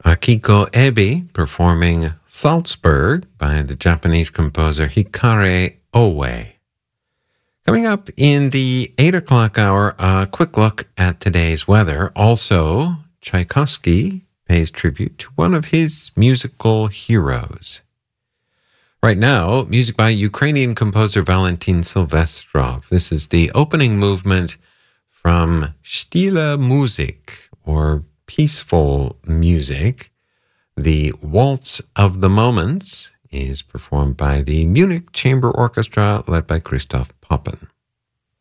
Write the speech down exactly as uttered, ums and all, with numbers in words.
Akiko Ebe performing Salzburg by the Japanese composer Hikare Owe. Coming up in the eight o'clock hour, a quick look at today's weather. Also, Tchaikovsky pays tribute to one of his musical heroes. Right now, music by Ukrainian composer Valentin Silvestrov. This is the opening movement from Stille Musik, or peaceful music. The Waltz of the Moments is performed by the Munich Chamber Orchestra, led by Christoph Poppen.